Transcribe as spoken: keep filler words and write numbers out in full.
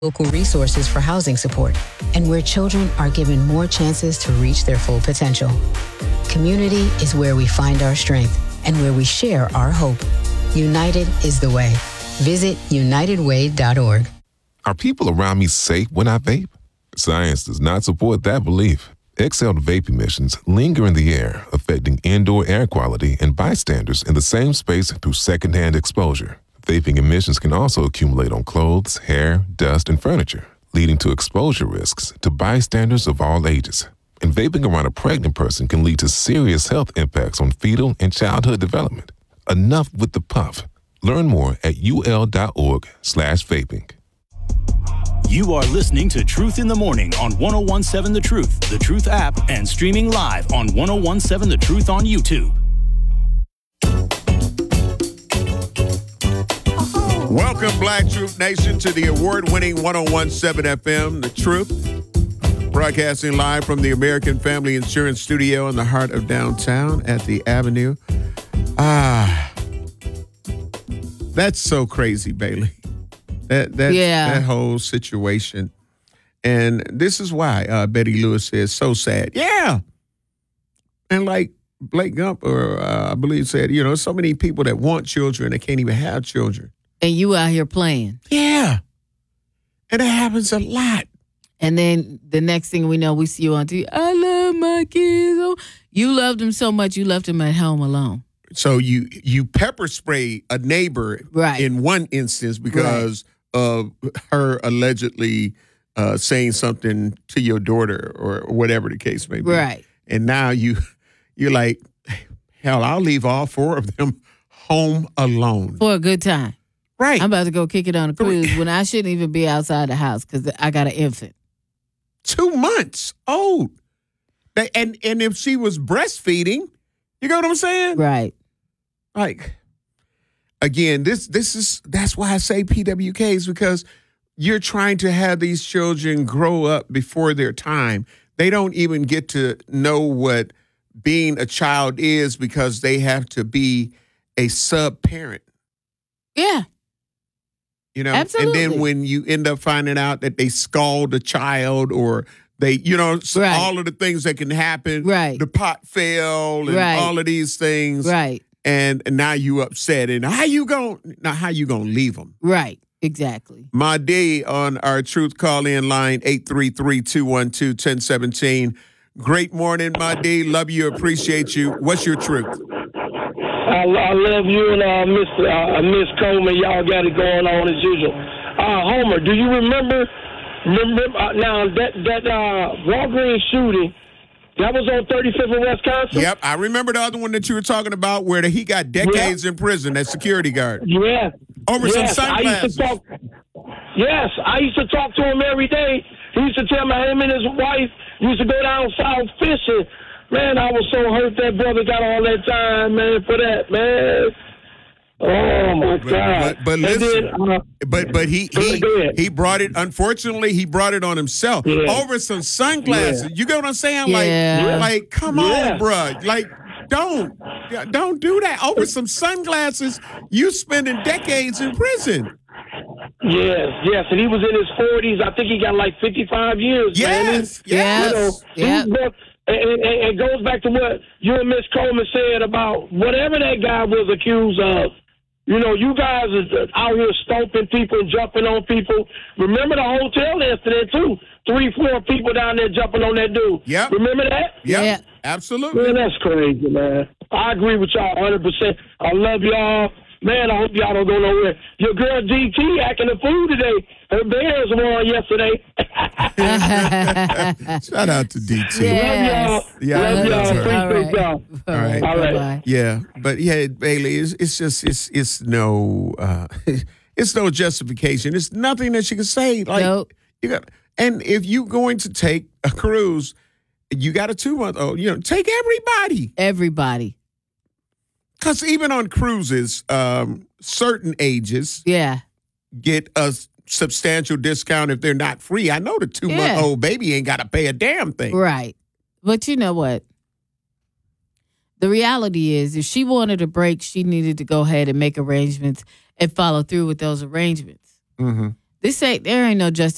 local resources for housing support, and where children are given more chances to reach their full potential. Community is where we find our strength and where we share our hope. United is the way. Visit united way dot org. Are people around me safe when I vape? Science does not support that belief. Exhaled vape emissions linger in the air, affecting indoor air quality and bystanders in the same space through secondhand exposure. Vaping emissions can also accumulate on clothes, hair, dust, and furniture, leading to exposure risks to bystanders of all ages. And vaping around a pregnant person can lead to serious health impacts on fetal and childhood development. Enough with the puff. Learn more at ul.org slash vaping. You are listening to Truth in the Morning on ten seventeen The Truth, The Truth app, and streaming live on ten seventeen The Truth on YouTube. Welcome, Black Truth Nation, to the award-winning ten seventeen F M, The Truth, broadcasting live from the American Family Insurance Studio in the heart of downtown at the Avenue. Ah, that's so crazy, Bailey. That that yeah. that whole situation, and this is why uh, Betty Lewis says so sad. Yeah, and like Blake Gump, or uh, I believe said, you know, so many people that want children that can't even have children. And you out here playing. Yeah. And it happens a lot. And then the next thing we know, we see you on T V. I love my kids. Oh, you loved them so much, you left them at home alone. So you you pepper spray a neighbor right. in one instance because right. of her allegedly uh, saying something to your daughter or whatever the case may be. Right. And now you, you're like, hell, I'll leave all four of them home alone. For a good time. Right. I'm about to go kick it on a cruise when I shouldn't even be outside the house because I got an infant. Two months old. And and if she was breastfeeding, you know what I'm saying? Right. Like, again, this this is that's why I say P W Ks, because you're trying to have these children grow up before their time. They don't even get to know what being a child is because they have to be a sub-parent. Yeah. You know, Absolutely. and then when you end up finding out that they scald a child or they, you know, so right. all of the things that can happen, right. the pot fell and right. all of these things, right? And, and now you upset, and how you going now? How you gonna leave them? Right, exactly. My D on our Truth call in line eight three three, two one two, one zero one seven. Great morning, my D. Love you, appreciate you. What's your truth? I, I love you and uh, Miss uh, Miss Coleman. Y'all got it going on as usual. Uh, Homer, do you remember? Remember uh, now that that uh, Walgreens shooting? That was on thirty-fifth in Wisconsin. Yep, I remember the other one that you were talking about, where the, he got decades yep. in prison. That security guard. Yeah, over yes, some sunglasses. I used to talk, yes, I used to talk to him every day. He used to tell me him and his wife used to go down south fishing. Man, I was so hurt that brother got all that time, man, for that, man. Oh, my but, God. But, but listen, then, uh, but, but he he, he brought it, unfortunately, he brought it on himself yeah. over some sunglasses. Yeah. You get what I'm saying? Yeah. Like, like, come yeah. on, bro. Like, don't, don't do that. Over some sunglasses, you spending decades in prison. Yes, yes, and he was in his forties. I think he got like fifty-five years, yes, man. Yes, you know, yes. And it goes back to what you and Miss Coleman said about whatever that guy was accused of. You know, you guys are out here stomping people and jumping on people. Remember the hotel incident, too. Three, four people down there jumping on that dude. Yeah. Remember that? Yep. Yeah. Absolutely. Man, that's crazy, man. I agree with y'all one hundred percent. I love y'all. Man, I hope y'all don't go nowhere. Your girl D T acting a fool today. Her Bears won yesterday. Shout out to D T. Yes. Love y'all. Yeah, love y'all. Appreciate y'all. All right. All right. Yeah, but yeah, Bailey, it's, it's just it's it's no uh, it's no justification. It's nothing that you can say. Like nope. you got, and if you're going to take a cruise, you got a two month old. You know, take everybody. Everybody. Because even on cruises, um, certain ages, yeah, get a substantial discount if they're not free. I know the two month yeah. old baby ain't got to pay a damn thing. Right. But you know what? The reality is, if she wanted a break, she needed to go ahead and make arrangements and follow through with those arrangements. Mm-hmm. This ain't, there ain't no justification.